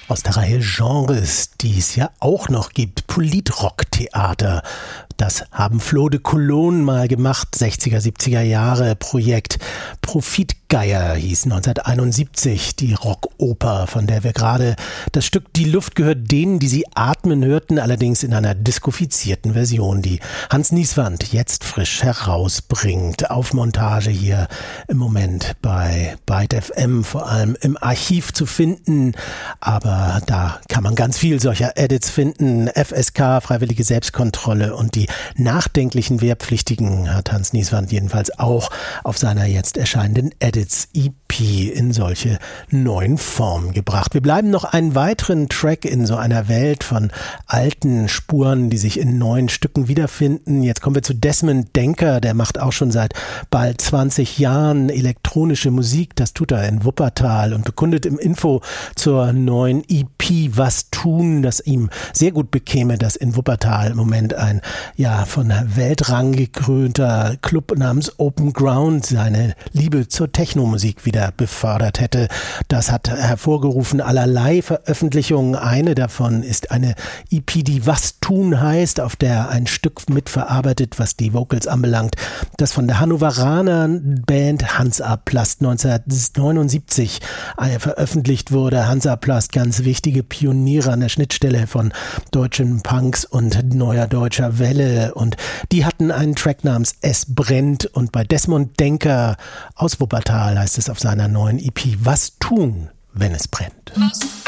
Aus der Reihe Genres, die es ja auch noch gibt, Politrock-Theater. Das haben Flo de Cologne mal gemacht, 60er, 70er Jahre Projekt. Profitgeier hieß 1971 die Rockoper, von der wir gerade das Stück Die Luft gehört denen, die sie atmen hörten, allerdings in einer diskofizierten Version, die Hans Nieswand jetzt frisch herausbringt. Auf Montage hier im Moment bei Byte FM, vor allem im Archiv zu finden, aber da kann man ganz viel solcher Edits finden. FSK, Freiwillige Selbstkontrolle, und die nachdenklichen Wehrpflichtigen hat Hans Nieswand jedenfalls auch auf seiner jetzt erscheinenden Edits EP in solche neuen Formen gebracht. Wir bleiben noch einen weiteren Track in so einer Welt von alten Spuren, die sich in neuen Stücken wiederfinden. Jetzt kommen wir zu Desmond Denker, der macht auch schon seit bald 20 Jahren elektronische Musik. Das tut er in Wuppertal und bekundet im Info zur neuen EP Was tun, das ihm sehr gut bekäme, dass in Wuppertal im Moment ein von Weltrang gekrönter Club namens Open Ground seine Liebe zur Technomusik wieder befördert hätte. Das hat hervorgerufen allerlei Veröffentlichungen. Eine davon ist eine EP, die Was tun heißt, auf der ein Stück mitverarbeitet, was die Vocals anbelangt, das von der Hannoveraner Band Hansaplast 1979 veröffentlicht wurde. Hansaplast, ganz wichtige Pioniere an der Schnittstelle von deutschen Punks und neuer deutscher Welle, und die hatten einen Track namens Es brennt, und bei Desmond Denker aus Wuppertal heißt es auf seiner neuen EP Was tun, wenn es brennt.